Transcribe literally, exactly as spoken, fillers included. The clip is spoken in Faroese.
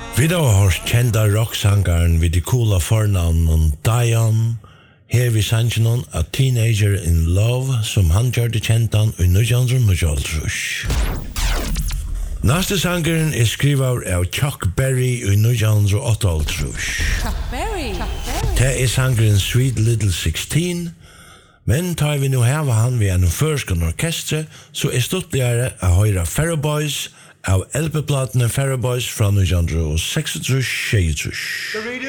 Vi da har kjenta rocksangaren vid de coola fornavnen Dion, her vi sangen A Teenager in Love, som han gjør det kjentan i nitjan nittioåtta. Næste sangeren er skriver av Chuck Berry i nitjan åttaogåtta. Chuck Berry. Det er sangeren Sweet Little sixteen, men tar vi nu heva han ved en førskan orkestre, så er stuttligere å høyre Ferro Boys av L P-platene Ferro Boys fra nitjan seksogtrýss.